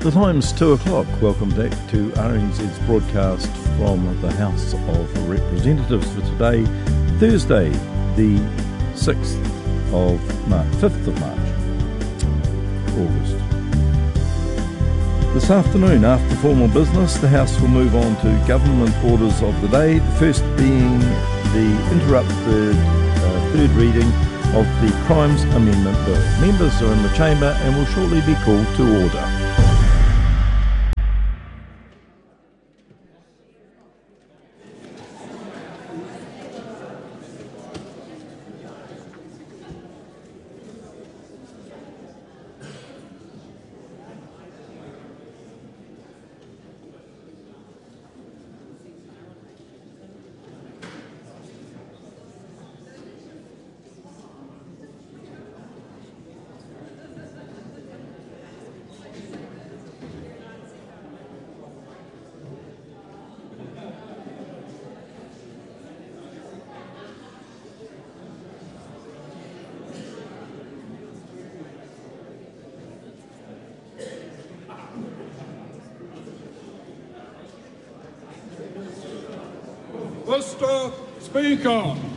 The time's 2 o'clock. Welcome back to RNZ's broadcast from the House of Representatives for today, Thursday, the 6th of March, 5th of March, August. This afternoon, after formal business, the House will move on to government orders of the day, the first being the interrupted third reading of the Crimes Amendment Bill. Members are in the chamber and will shortly be called to order. Mr. Speaker,